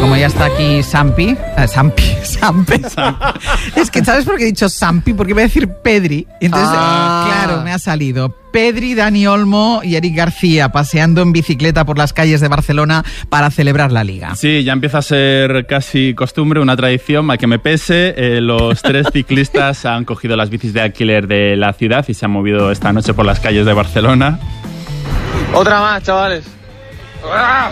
como ya está aquí Sampi. Es que, ¿sabes por qué he dicho Sampi? Porque voy a decir Pedri. Entonces, claro, me ha salido. Pedri, Dani Olmo y Eric García paseando en bicicleta por las calles de Barcelona para celebrar la Liga. Sí, ya empieza a ser casi costumbre, una tradición, mal que me pese. Los tres ciclistas han cogido las bicis de alquiler de la ciudad y se han movido esta noche por las calles de Barcelona. Otra más, chavales. ¡Ah!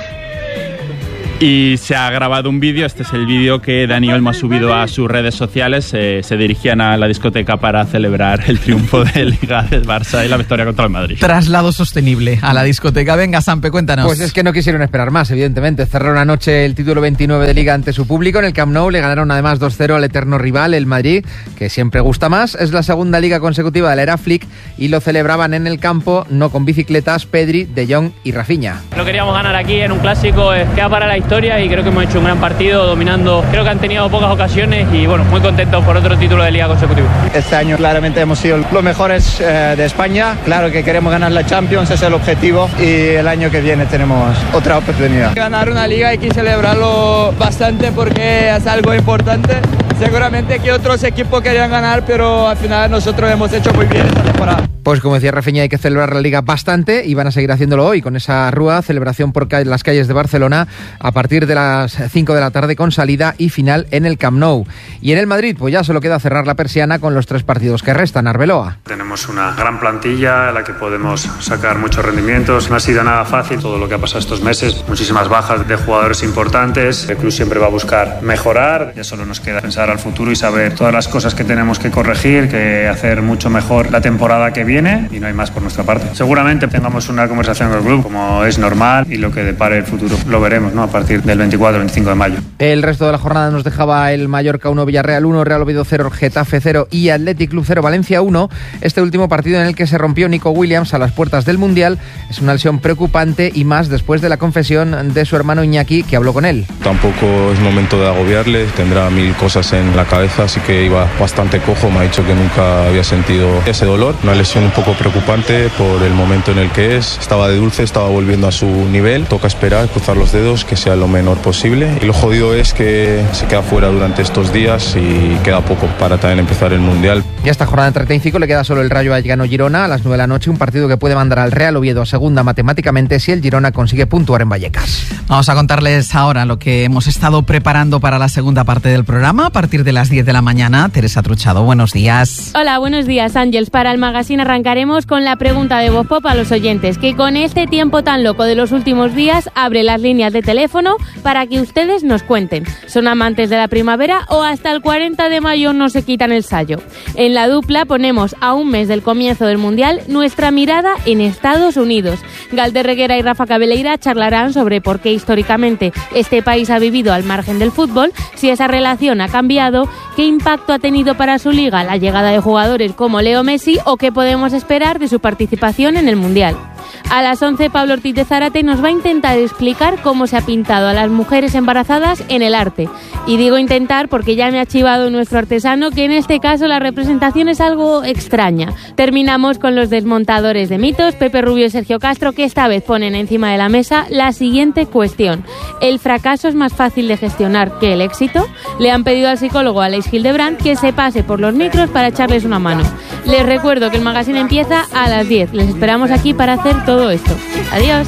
Y se ha grabado un vídeo, este es el vídeo que Dani Olmo ha subido a sus redes sociales. Se dirigían a la discoteca para celebrar el triunfo de Liga del Barça y la victoria contra el Madrid. Traslado sostenible a la discoteca. Venga, Sampe, cuéntanos. Pues es que no quisieron esperar más, evidentemente. Cerraron anoche el título 29 de Liga ante su público. En el Camp Nou le ganaron además 2-0 al eterno rival, el Madrid, que siempre gusta más. Es la segunda Liga consecutiva de la era Flick y lo celebraban en el campo, no con bicicletas, Pedri, De Jong y Rafinha. Lo queríamos ganar aquí en un clásico, queda para la historia y creo que hemos hecho un gran partido dominando. Creo que han tenido pocas ocasiones y bueno, muy contentos por otro título de Liga consecutivo. Este año claramente hemos sido los mejores de España. Claro que queremos ganar la Champions, ese es el objetivo, y el año que viene tenemos otra oportunidad. Ganar una Liga hay que celebrarlo bastante porque es algo importante. Seguramente que otros equipos querían ganar, pero al final nosotros hemos hecho muy bien esta temporada. Pues como decía Rafinha, hay que celebrar la Liga bastante y van a seguir haciéndolo hoy con esa rúa, celebración por las calles de Barcelona a partir de las 5 de la tarde con salida y final en el Camp Nou. Y en el Madrid pues ya solo queda cerrar la persiana con los 3 partidos que restan. Arbeloa. Tenemos una gran plantilla en la que podemos sacar muchos rendimientos. No ha sido nada fácil todo lo que ha pasado estos meses. Muchísimas bajas de jugadores importantes. El club siempre va a buscar mejorar. Ya solo nos queda pensar al futuro y saber todas las cosas que tenemos que corregir, que hacer mucho mejor la temporada que viene, y no hay más por nuestra parte. Seguramente tengamos una conversación con el club, como es normal, y lo que depare el futuro lo veremos, ¿no?, a partir del 24-25 de mayo. El resto de la jornada nos dejaba el Mallorca 1, Villarreal 1, Real Oviedo 0, Getafe 0 y Athletic Club 0, Valencia 1. Este último partido en el que se rompió Nico Williams a las puertas del Mundial es una lesión preocupante y más después de la confesión de su hermano Iñaki, que habló con él. Tampoco es momento de agobiarle, tendrá 1000 cosas en la cabeza, así que iba bastante cojo. Me ha dicho que nunca había sentido ese dolor, una lesión un poco preocupante por el momento en el que es. Estaba de dulce, estaba volviendo a su nivel, toca esperar, cruzar los dedos, que sea lo menor posible, y lo jodido es que se queda fuera durante estos días y queda poco para también empezar el Mundial. Y a esta jornada 35 le queda solo el Rayo Vallecano-Girona a las 9 de la noche, un partido que puede mandar al Real Oviedo a segunda matemáticamente si el Girona consigue puntuar en Vallecas. Vamos a contarles ahora lo que hemos estado preparando para la segunda parte del programa a partir de las 10 de la mañana. Teresa Truchado, buenos días. Hola, buenos días, Ángels. Para el magazine arrancaremos con la pregunta de Voz Pop a los oyentes, que con este tiempo tan loco de los últimos días abre las líneas de teléfono para que ustedes nos cuenten. ¿Son amantes de la primavera o hasta el 40 de mayo no se quitan el sayo? En la dupla ponemos a un mes del comienzo del Mundial nuestra mirada en Estados Unidos. Galder Reguera y Rafa Cabeleira charlarán sobre por qué históricamente este país ha vivido al margen del fútbol, si esa relación ha cambiado, qué impacto ha tenido para su liga la llegada de jugadores como Leo Messi o qué podemos esperar de su participación en el Mundial. A las 11, Pablo Ortiz de Zárate nos va a intentar explicar cómo se ha pintado a las mujeres embarazadas en el arte. Y digo intentar porque ya me ha chivado nuestro artesano que en este caso la representación es algo extraña. Terminamos con los desmontadores de mitos, Pepe Rubio y Sergio Castro, que esta vez ponen encima de la mesa la siguiente cuestión. ¿El fracaso es más fácil de gestionar que el éxito? Le han pedido al psicólogo Aleix Hildebrand que se pase por los micros para echarles una mano. Les recuerdo que el magazine empieza a las 10. Les esperamos aquí para hacer todo esto. Adiós.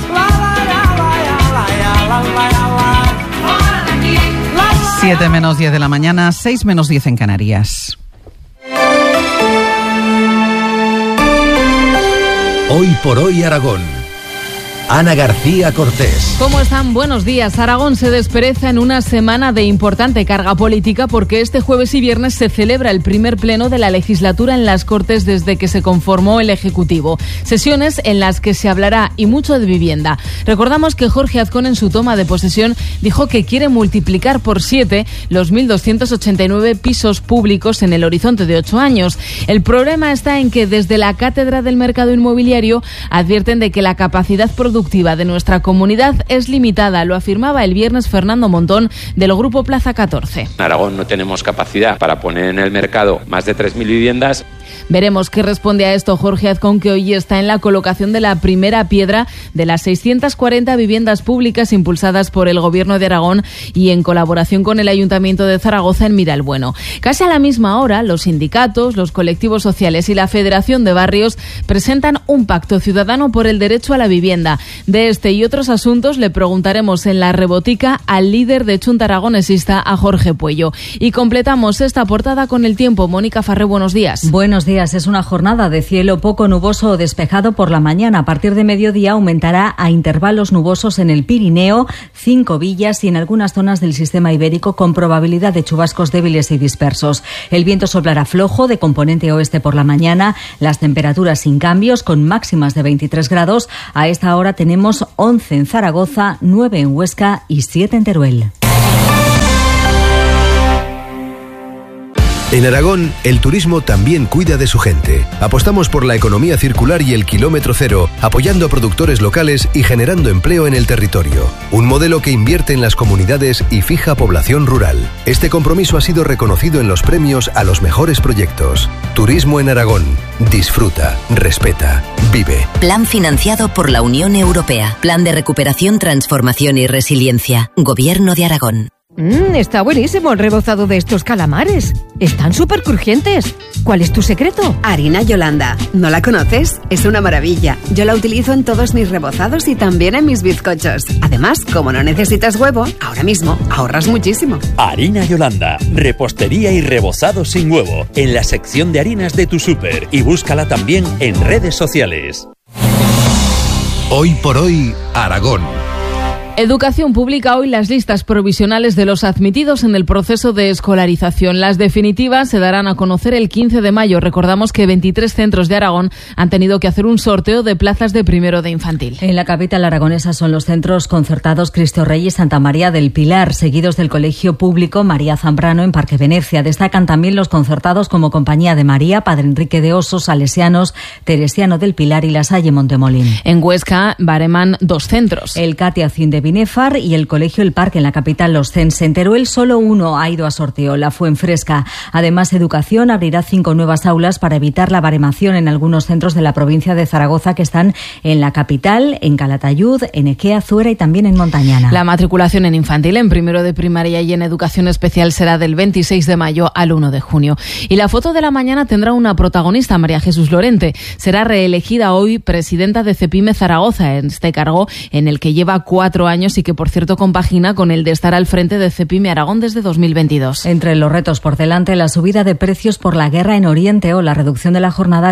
7 menos 10 de la mañana, 6 menos 10 en Canarias. Hoy por hoy Aragón. Ana García Cortés. ¿Cómo están? Buenos días. Aragón se despereza en una semana de importante carga política porque este jueves y viernes se celebra el primer pleno de la legislatura en las Cortes desde que se conformó el Ejecutivo. Sesiones en las que se hablará y mucho de vivienda. Recordamos que Jorge Azcón en su toma de posesión dijo que quiere multiplicar por 7 los 1.289 pisos públicos en el horizonte de 8 años. El problema está en que desde la Cátedra del Mercado Inmobiliario advierten de que la capacidad productiva de nuestra comunidad es limitada, lo afirmaba el viernes Fernando Montón del Grupo Plaza 14. En Aragón no tenemos capacidad para poner en el mercado más de 3.000 viviendas Veremos qué responde a esto Jorge Azcón, que hoy está en la colocación de la primera piedra de las 640 viviendas públicas impulsadas por el Gobierno de Aragón y en colaboración con el Ayuntamiento de Zaragoza en Miralbueno. Casi a la misma hora, los sindicatos, los colectivos sociales y la Federación de Barrios presentan un pacto ciudadano por el derecho a la vivienda. De este y otros asuntos le preguntaremos en la rebotica al líder de Chunta Aragonesista, a Jorge Puello. Y completamos esta portada con el tiempo. Mónica Farré, buenos días. Buenos días. Es una jornada de cielo poco nuboso o despejado por la mañana. A partir de mediodía aumentará a intervalos nubosos en el Pirineo, 5 villas y en algunas zonas del sistema ibérico con probabilidad de chubascos débiles y dispersos. El viento soplará flojo de componente oeste por la mañana. Las temperaturas sin cambios con máximas de 23 grados. A esta hora tenemos 11 en Zaragoza, 9 en Huesca y 7 en Teruel. En Aragón, el turismo también cuida de su gente. Apostamos por la economía circular y el kilómetro cero, apoyando a productores locales y generando empleo en el territorio. Un modelo que invierte en las comunidades y fija población rural. Este compromiso ha sido reconocido en los premios a los mejores proyectos. Turismo en Aragón. Disfruta, respeta, vive. Plan financiado por la Unión Europea. Plan de recuperación, transformación y resiliencia. Gobierno de Aragón. Está buenísimo el rebozado de estos calamares. Están súper crujientes. ¿Cuál es tu secreto? Harina Yolanda. ¿No la conoces? Es una maravilla. Yo la utilizo en todos mis rebozados y también en mis bizcochos. Además, como no necesitas huevo, ahora mismo ahorras muchísimo. Harina Yolanda. Repostería y rebozado sin huevo. En la sección de harinas de tu súper. Y búscala también en redes sociales. Hoy por hoy, Aragón. Educación publica hoy las listas provisionales de los admitidos en el proceso de escolarización. Las definitivas se darán a conocer el 15 de mayo. Recordamos que 23 centros de Aragón han tenido que hacer un sorteo de plazas de primero de infantil. En la capital aragonesa son los centros concertados Cristo Rey y Santa María del Pilar, seguidos del Colegio Público María Zambrano en Parque Venecia. Destacan también los concertados como Compañía de María, Padre Enrique de Osos, Salesianos, Teresiano del Pilar y La Salle Montemolín. En Huesca bareman 2 centros. El Catiacín de Binefar y el Colegio El Parque en la capital Oscense. En Teruel solo uno ha ido a sorteo, la Fuenfresca. Además, Educación abrirá 5 nuevas aulas para evitar la baremación en algunos centros de la provincia de Zaragoza que están en la capital, en Calatayud, en Equea, Zuera y también en Montañana. La matriculación en infantil, en primero de primaria y en educación especial será del 26 de mayo al 1 de junio. Y la foto de la mañana tendrá una protagonista, María Jesús Lorente. Será reelegida hoy presidenta de Cepime Zaragoza, en este cargo en el que lleva 4 años y que, por cierto, compagina con el de estar al frente de Cepime Aragón desde 2022. Entre los retos por delante, la subida de precios por la guerra en Oriente o la reducción de la jornada a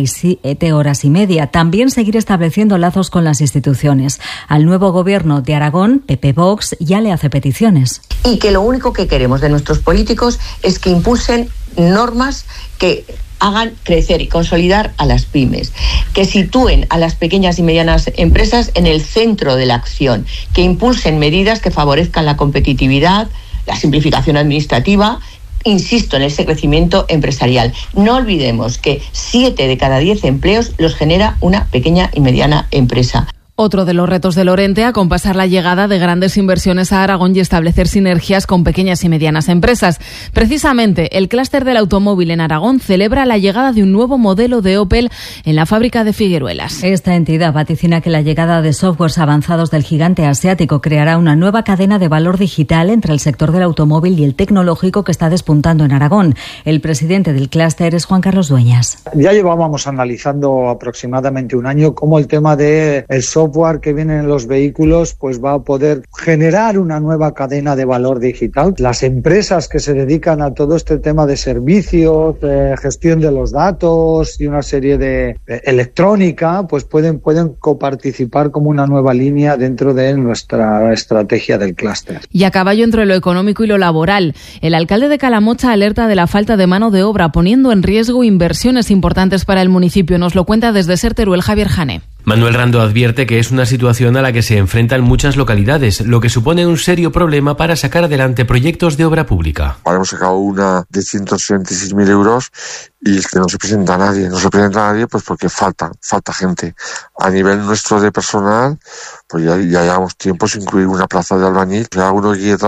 37 horas y media. También seguir estableciendo lazos con las instituciones. Al nuevo gobierno de Aragón, PP Vox ya le hace peticiones. Y que lo único que queremos de nuestros políticos es que impulsen normas que hagan crecer y consolidar a las pymes, que sitúen a las pequeñas y medianas empresas en el centro de la acción, que impulsen medidas que favorezcan la competitividad, la simplificación administrativa, insisto, en ese crecimiento empresarial. No olvidemos que 7 de cada 10 empleos los genera una pequeña y mediana empresa. Otro de los retos de Lorente, acompasar la llegada de grandes inversiones a Aragón y establecer sinergias con pequeñas y medianas empresas. Precisamente, el clúster del automóvil en Aragón celebra la llegada de un nuevo modelo de Opel en la fábrica de Figueruelas. Esta entidad vaticina que la llegada de softwares avanzados del gigante asiático creará una nueva cadena de valor digital entre el sector del automóvil y el tecnológico que está despuntando en Aragón. El presidente del clúster es Juan Carlos Dueñas. Ya llevábamos analizando aproximadamente un año cómo el tema del software que viene en los vehículos pues va a poder generar una nueva cadena de valor digital. Las empresas que se dedican a todo este tema de servicios, gestión de los datos y una serie de electrónica, pues pueden coparticipar como una nueva línea dentro de nuestra estrategia del clúster. Y a caballo entre lo económico y lo laboral, el alcalde de Calamocha alerta de la falta de mano de obra, poniendo en riesgo inversiones importantes para el municipio. Nos lo cuenta desde Ser Teruel Javier Jane. Manuel Rando advierte que es una situación a la que se enfrentan muchas localidades, lo que supone un serio problema para sacar adelante proyectos de obra pública. Ahora hemos sacado una de 136.000 euros y es que no se presenta a nadie. No se presenta a nadie pues porque falta gente. A nivel nuestro de personal, pues ya llevamos tiempo sin incluir una plaza de albañil. Ya uno quiere